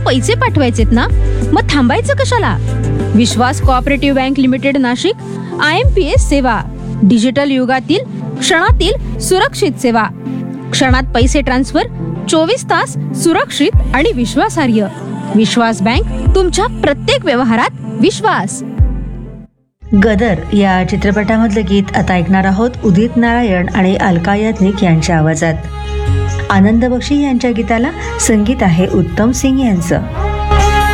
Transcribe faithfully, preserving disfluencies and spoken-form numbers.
पैसे पाठवायचेत ना, मग थांबायचं कशाला? विश्वास cooperative bank limited Nashik I am P S सेवा, डिजिटल युगातील क्षणातील सुरक्षित सेवा. क्षणात पैसे ट्रान्सफर, चोवीस तास सुरक्षित आणि विश्वासार्ह. विश्वास बँक, तुमच्या प्रत्येक व्यवहारात विश्वास. गदर या चित्रपटामधलं गीत आता ऐकणार आहोत उदित नारायण आणि अलका याज्ञिक यांच्या आवाजात. आनंद बक्षी यांच्या गीताला संगीत आहे उत्तम सिंग यांचं.